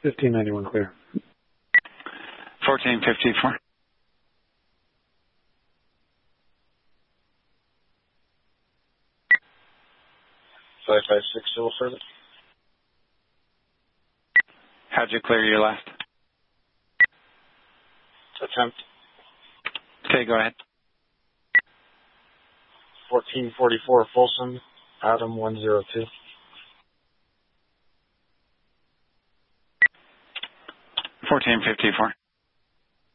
1591 clear. 1454. 556 still further. How'd you clear your last? Attempt. Okay, go ahead. 1444 Folsom, Adam 102. 1454.